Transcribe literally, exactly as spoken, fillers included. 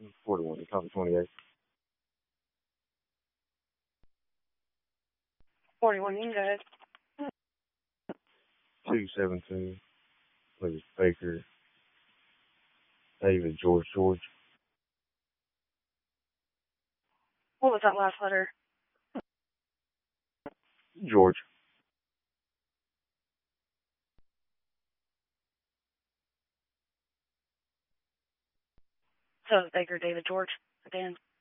forty-one, you copy twenty-eight. forty-one, you can go ahead. two seven two, Lucas Baker, David George George. What was that last letter? George. So it's Baker David George again.